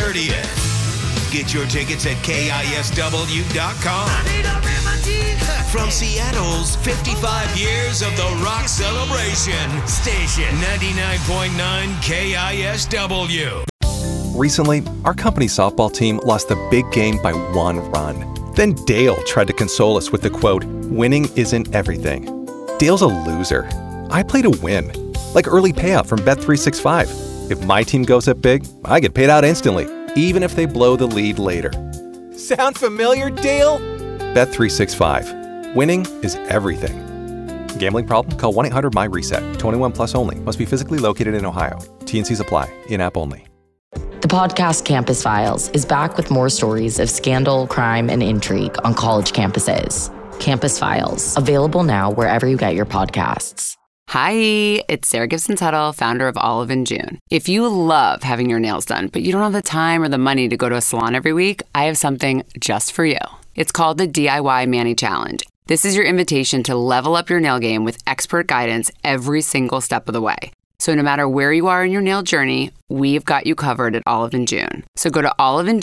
30th. Get your tickets at KISW.com. From Seattle's 55 years of the rock celebration, station 99.9 KISW. Recently, our company's softball team lost the big game by 1 run. Then Dale tried to console us with the quote, "Winning isn't everything." Dale's a loser. I play to win. Like early payout from Bet365. If my team goes up big, I get paid out instantly, even if they blow the lead later. Sound familiar, Dale? Bet365. Winning is everything. Gambling problem? Call 1-800-MY-RESET. 21 plus only. Must be physically located in Ohio. T&Cs apply. In-app only. The podcast Campus Files is back with more stories of scandal, crime, and intrigue on college campuses. Campus Files, available now wherever you get your podcasts. Hi, it's Sarah Gibson Tuttle, founder of Olive & June. If you love having your nails done, but you don't have the time or the money to go to a salon every week, I have something just for you. It's called the DIY Mani Challenge. This is your invitation to level up your nail game with expert guidance every single step of the way. So no matter where you are in your nail journey, we've got you covered at Olive & June. So go to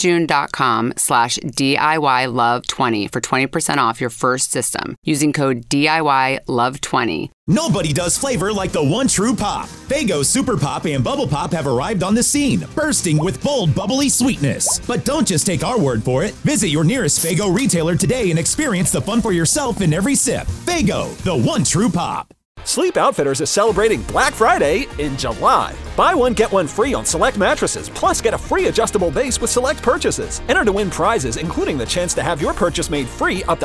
oliveandjune.com/DIYlove20 for 20% off your first system using code DIYlove20. Nobody does flavor like the one true pop. Faygo Super Pop and Bubble Pop have arrived on the scene, bursting with bold, bubbly sweetness. But don't just take our word for it. Visit your nearest Faygo retailer today and experience the fun for yourself in every sip. Faygo, the one true pop. Sleep Outfitters is celebrating Black Friday in July. Buy one, get one free on select mattresses, plus get a free adjustable base with select purchases. Enter to win prizes, including the chance to have your purchase made free up to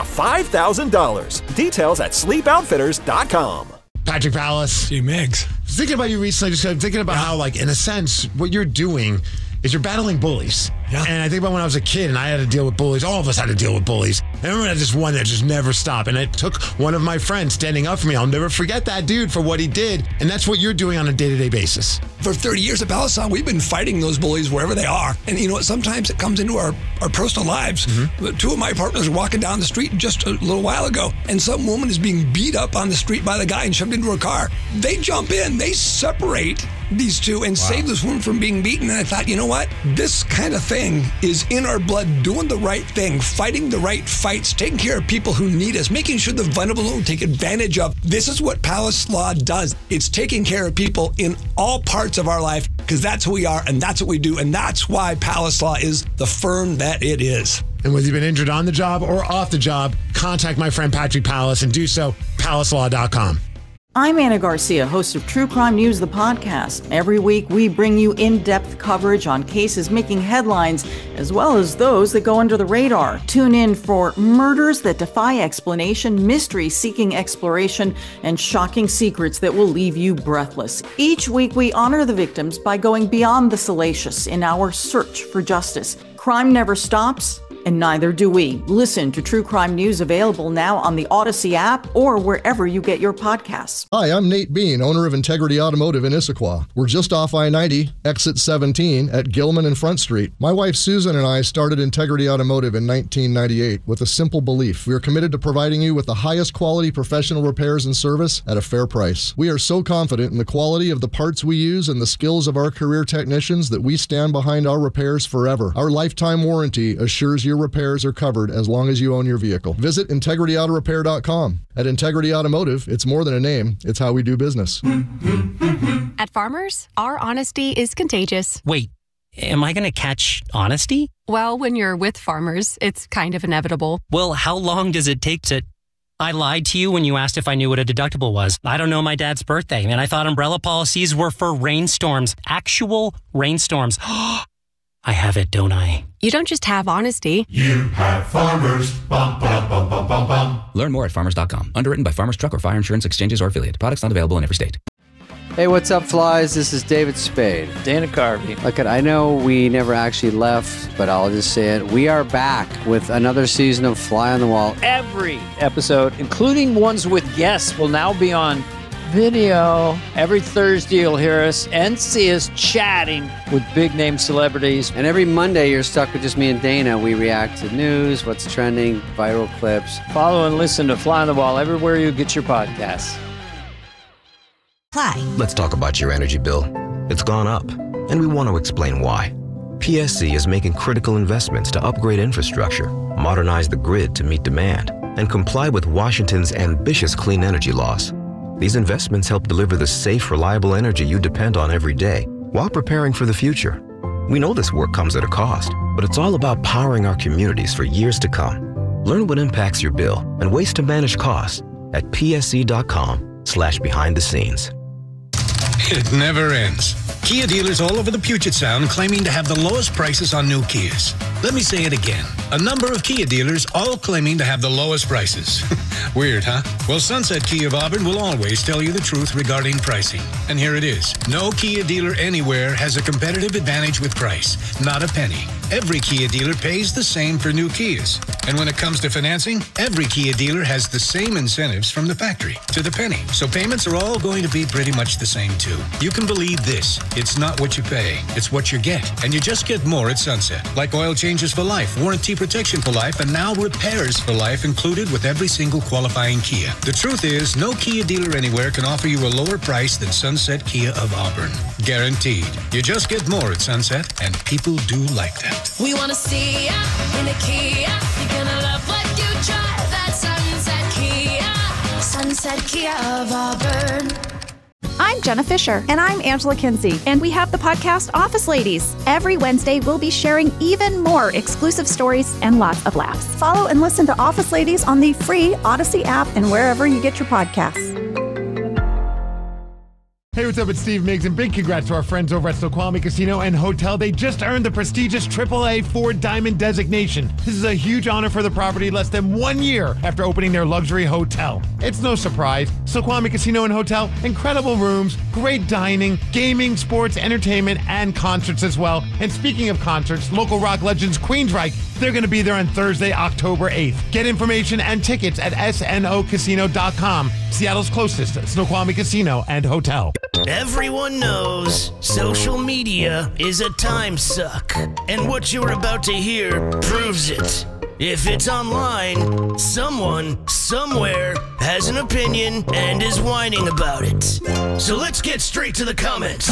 $5,000. Details at sleepoutfitters.com. Patrick Palace. Gee, Miggs. I was thinking about you recently, just thinking about how, like, in a sense, what you're doing is you're battling bullies. Yeah. And I think about when I was a kid and I had to deal with bullies. All of us had to deal with bullies. I remember this one that just never stopped. And it took one of my friends standing up for me. I'll never forget that dude for what he did. And that's what you're doing on a day-to-day basis. For 30 years at Palisade, we've been fighting those bullies wherever they are. And you know what? Sometimes it comes into our personal lives. Mm-hmm. Two of my partners were walking down the street just a little while ago, and some woman is being beat up on the street by the guy and shoved into her car. They jump in, they separate these two and save this woman from being beaten. And I thought, you know what? This kind of thing is in our blood, doing the right thing, fighting the right fights, taking care of people who need us, making sure the vulnerable don't take advantage of. This is what Palace Law does. It's taking care of people in all parts of our life, because that's who we are and that's what we do. And that's why Palace Law is the firm that it is. And whether you've been injured on the job or off the job, contact my friend Patrick Palace and do so, palacelaw.com. I'm Anna Garcia, host of True Crime News, the podcast. Every week, we bring you in-depth coverage on cases making headlines, as well as those that go under the radar. Tune in for murders that defy explanation, mysteries seeking exploration, and shocking secrets that will leave you breathless. Each week, we honor the victims by going beyond the salacious in our search for justice. Crime never stops, and neither do we. Listen to True Crime News, available now on the Odyssey app or wherever you get your podcasts. Hi, I'm Nate Bean, owner of Integrity Automotive in Issaquah. We're just off I-90, exit 17 at Gilman and Front Street. My wife Susan and I started Integrity Automotive in 1998 with a simple belief. We are committed to providing you with the highest quality professional repairs and service at a fair price. We are so confident in the quality of the parts we use and the skills of our career technicians that we stand behind our repairs forever. Our lifetime warranty assures your repairs are covered as long as you own your vehicle. Visit IntegrityAutoRepair.com. At Integrity Automotive, it's more than a name, it's how we do business. At Farmers, our honesty is contagious. Wait, am I going to catch honesty? Well, when you're with Farmers, it's kind of inevitable. Well, how long does it take to... I lied to you when you asked if I knew what a deductible was. I don't know my dad's birthday, and I thought umbrella policies were for rainstorms. Actual rainstorms. I have it, don't I? You don't just have honesty. You have Farmers. Bum, bum, bum, bum, bum, bum. Learn more at farmers.com. Underwritten by Farmers Truck or Fire Insurance Exchanges or Affiliate. Products not available in every state. Hey, what's up, flies? This is David Spade. Dana Carvey. Look, I know we never actually left, but I'll just say it. We are back with another season of Fly on the Wall. Every episode, including ones with guests, will now be on video. Every Thursday, you'll hear us and see us chatting with big-name celebrities. And every Monday, you're stuck with just me and Dana. We react to news, what's trending, viral clips. Follow and listen to Fly on the Wall everywhere you get your podcasts. Hi. Let's talk about your energy bill. It's gone up, and we want to explain why. PSC is making critical investments to upgrade infrastructure, modernize the grid to meet demand, and comply with Washington's ambitious clean energy laws. These investments help deliver the safe, reliable energy you depend on every day while preparing for the future. We know this work comes at a cost, but it's all about powering our communities for years to come. Learn what impacts your bill and ways to manage costs at psc.com/behind the scenes. It never ends. Kia dealers all over the Puget Sound claiming to have the lowest prices on new Kias. Let me say it again. A number of Kia dealers all claiming to have the lowest prices. Weird, huh? Well, Sunset Kia of Auburn will always tell you the truth regarding pricing. And here it is. No Kia dealer anywhere has a competitive advantage with price. Not a penny. Every Kia dealer pays the same for new Kias. And when it comes to financing, every Kia dealer has the same incentives from the factory to the penny. So payments are all going to be pretty much the same too. You can believe this. It's not what you pay. It's what you get. And you just get more at Sunset. Like oil changes for life, warranty protection for life, and now repairs for life included with every single qualifying Kia. The truth is, no Kia dealer anywhere can offer you a lower price than Sunset Kia of Auburn. Guaranteed. You just get more at Sunset, and people do like that. We want to see ya in a Kia. You're gonna love what you drive. That Sunset Kia. Sunset Kia of Auburn. I'm Jenna Fisher. And I'm Angela Kinsey. And we have the podcast Office Ladies. Every Wednesday, we'll be sharing even more exclusive stories and lots of laughs. Follow and listen to Office Ladies on the free Odyssey app and wherever you get your podcasts. Hey, what's up? It's Steve Miggs, and big congrats to our friends over at Snoqualmie Casino and Hotel. They just earned the prestigious AAA 4-Diamond designation. This is a huge honor for the property less than 1 year after opening their luxury hotel. It's no surprise. Snoqualmie Casino and Hotel, incredible rooms, great dining, gaming, sports, entertainment, and concerts as well. And speaking of concerts, local rock legends Queensryche, they're going to be there on Thursday, October 8th. Get information and tickets at snocasino.com. Seattle's closest Snoqualmie Casino and Hotel. Everyone knows social media is a time suck, and what you're about to hear proves it. If it's online, someone, somewhere, has an opinion and is whining about it. So let's get straight to the comments.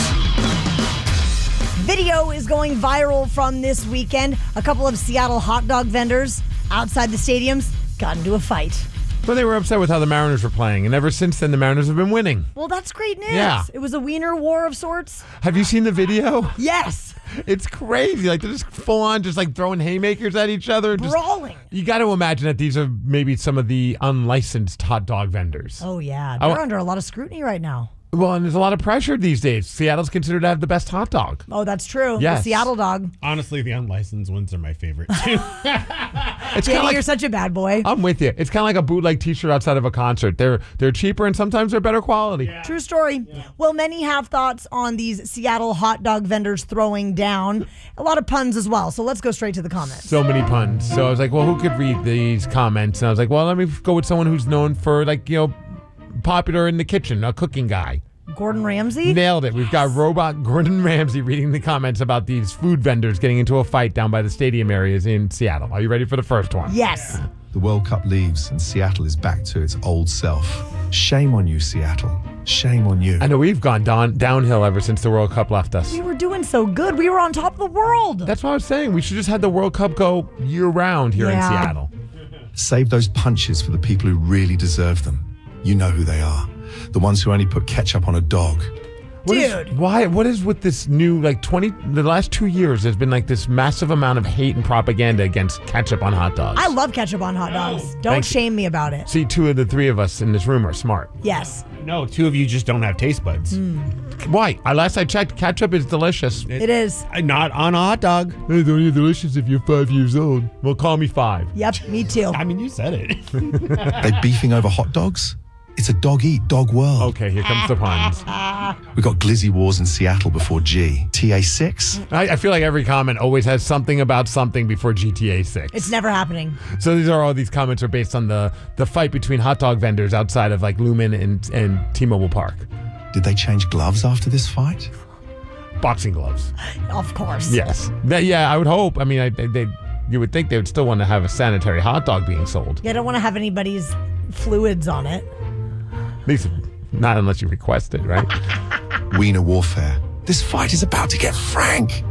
Video is going viral from this weekend. A couple of Seattle hot dog vendors outside the stadiums got into a fight. Well, they were upset with how the Mariners were playing, and ever since then, the Mariners have been winning. Well, that's great news. Yeah. It was a wiener war of sorts. Have you seen the video? Yes. It's crazy. Like, they're just full on, just like throwing haymakers at each other. Brawling. You got to imagine that these are maybe some of the unlicensed hot dog vendors. Oh, yeah. They're under a lot of scrutiny right now. Well, and there's a lot of pressure these days. Seattle's considered to have the best hot dog. Oh, that's true. Yes. The Seattle dog. Honestly, the unlicensed ones are my favorite, too. Danny, like, you're such a bad boy. I'm with you. It's kind of like a bootleg T-shirt outside of a concert. They're cheaper, and sometimes they're better quality. Yeah. True story. Yeah. Well, many have thoughts on these Seattle hot dog vendors throwing down. A lot of puns as well. So let's go straight to the comments. So many puns. So I was like, well, who could read these comments? And I was like, well, let me go with someone who's known for, like, you know, popular in the kitchen, a cooking guy. Gordon Ramsay? Nailed it. We've got robot Gordon Ramsay reading the comments about these food vendors getting into a fight down by the stadium areas in Seattle. Are you ready for the first one? Yes. The World Cup leaves and Seattle is back to its old self. Shame on you, Seattle. Shame on you. I know we've gone downhill ever since the World Cup left us. We were doing so good. We were on top of the world. That's what I was saying. We should just have the World Cup go year-round here in Seattle. Save those punches for the people who really deserve them. You know who they are. The ones who only put ketchup on a dog. What is with this new, like, the last 2 years, there's been like this massive amount of hate and propaganda against ketchup on hot dogs. I love ketchup on hot dogs. Don't shame me about it. See, 2 of the 3 of us in this room are smart. Yes. No, 2 of you just don't have taste buds. Why? Last I checked, ketchup is delicious. It is. Not on a hot dog. It's only delicious if you're 5 years old. Well, call me 5. Yep, me too. I mean, you said it. They beefing over hot dogs? It's a dog-eat-dog world. Okay, here comes the puns. We got Glizzy Wars in Seattle before G. TA6? I feel like every comment always has something about something before GTA 6. It's never happening. So these comments are based on the fight between hot dog vendors outside of like Lumen and T-Mobile Park. Did they change gloves after this fight? Boxing gloves. Of course. Yes. I would hope. I mean, you would think they would still want to have a sanitary hot dog being sold. Yeah, I don't want to have anybody's fluids on it. At least not unless you request it, right? Wiener warfare. This fight is about to get frank.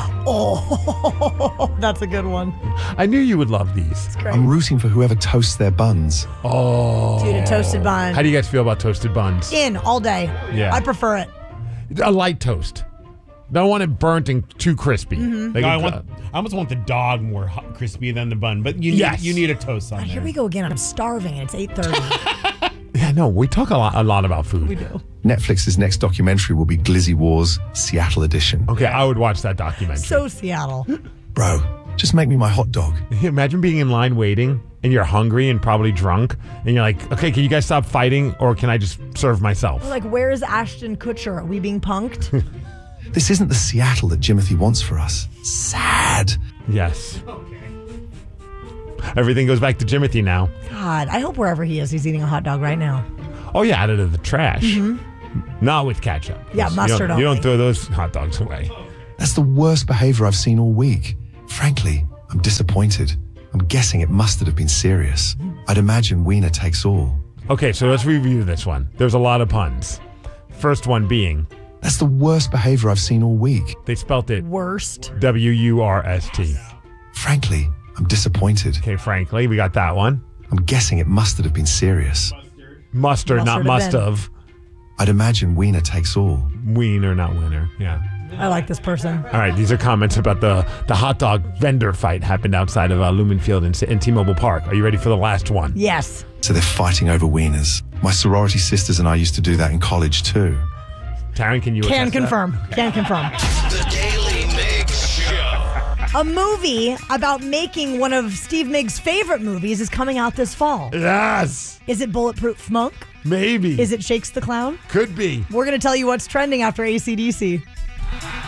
Oh, that's a good one. I knew you would love these. Great. I'm rooting for whoever toasts their buns. Oh. Dude, a toasted bun. How do you guys feel about toasted buns? In all day. Yeah. I prefer it. A light toast. Don't want it burnt and too crispy. Mhm. Like No, I almost want the dog more crispy than the bun, but you need a toast on there. Here we go again. I'm starving and it's 8:30. Yeah, no, we talk a lot about food. We do. Netflix's next documentary will be Glizzy Wars, Seattle Edition. Okay, I would watch that documentary. So Seattle. Bro, just make me my hot dog. Imagine being in line waiting and you're hungry and probably drunk and you're like, okay, can you guys stop fighting or can I just serve myself? We're like, where is Ashton Kutcher? Are we being punked? This isn't the Seattle that Jimothy wants for us. Sad. Yes. Everything goes back to Jimothy now. God, I hope wherever he is, he's eating a hot dog right now. Oh, yeah, out of the trash. Mhm. Not with ketchup. Yeah, mustard You don't only. throw those hot dogs away. That's the worst behavior I've seen all week. Frankly, I'm disappointed. I'm guessing it must have been serious. I'd imagine Wiener takes all. Okay, so let's review this one. There's a lot of puns. First one being... That's the worst behavior I've seen all week. They spelt it... Worst. W-U-R-S-T. Frankly, I'm disappointed. Okay, frankly, we got that one. I'm guessing it must have been serious. Mustard, not must have. I'd imagine Wiener takes all. Wiener, not winner. Yeah. I like this person. All right, these are comments about the hot dog vendor fight happened outside of Lumen Field in T-Mobile Park. Are you ready for the last one? Yes. So they're fighting over wieners. My sorority sisters and I used to do that in college too. Taryn, can you Can attest that? confirm. Can confirm. The Daily Mix Show. A movie about making one of Steve Miggs' favorite movies is coming out this fall. Yes. Is it Bulletproof Monk? Maybe. Is it Shakes the Clown? Could be. We're going to tell you what's trending after AC/DC.